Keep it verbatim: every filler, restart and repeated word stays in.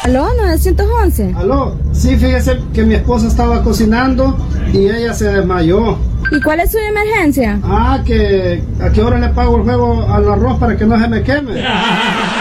¿Aló, nueve once? Aló, sí, fíjese que mi esposa estaba cocinando y ella se desmayó. ¿Y cuál es su emergencia? Ah, que a qué hora le pago el juego al arroz para que no se me queme.